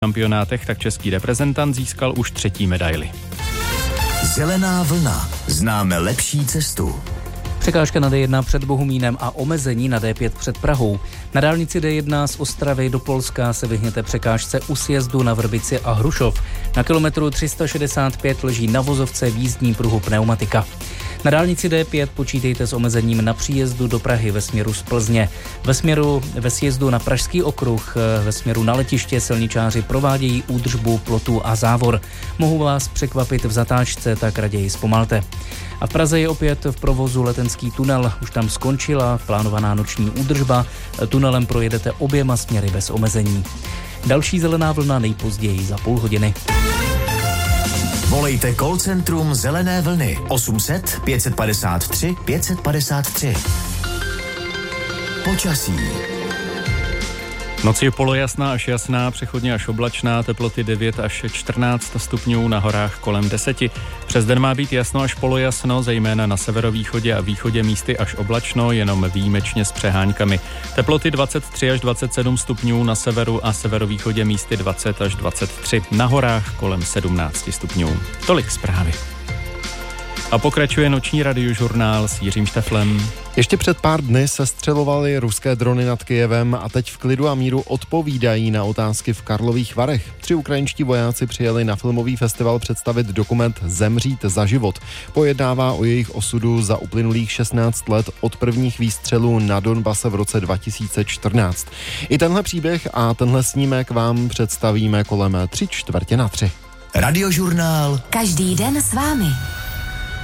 šampionátech, tak český reprezentant získal už 3. medaili. Zelená vlna. Známe lepší cestu. Překážka na D1 před Bohumínem a omezení na D5 před Prahou. Na dálnici D1 z Ostravy do Polska se vyhněte překážce u sjezdu na Vrbici a Hrušov. Na kilometru 365 leží na vozovce v jízdním pruhu pneumatika. Na dálnici D5 počítejte s omezením na příjezdu do Prahy ve směru z Plzně. Ve sjezdu na Pražský okruh ve směru na letiště silničáři provádějí údržbu plotů a závor. Mohou vás překvapit v zatáčce, tak raději zpomalte. A v Praze je opět v provozu letenský tunel. Už tam skončila plánovaná noční údržba. Tunelem projedete oběma směry bez omezení. Další zelená vlna nejpozději za půl hodiny. Volejte call centrum Zelené vlny 800 553 553. Počasí. Noc je polojasná až jasná, přechodně až oblačná, teploty 9 až 14 stupňů, na horách kolem 10. Přes den má být jasno až polojasno, zejména na severovýchodě a východě místy až oblačno, jenom výjimečně s přeháňkami. Teploty 23 až 27 stupňů, na severu a severovýchodě místy 20 až 23, na horách kolem 17 stupňů. Tolik zprávy. A pokračuje noční radiožurnál s Jiřím Šteflem. Ještě před pár dny sestřelovaly ruské drony nad Kyjevem a teď v klidu a míru odpovídají na otázky v Karlových Varech. 3 ukrajinští vojáci přijeli na filmový festival představit dokument Zemřít za život. Pojednává o jejich osudu za uplynulých 16 let od prvních výstřelů na Donbase v roce 2014. I tenhle příběh a tenhle snímek vám představíme kolem 3/4 na 3. Radiožurnál. Každý den s vámi.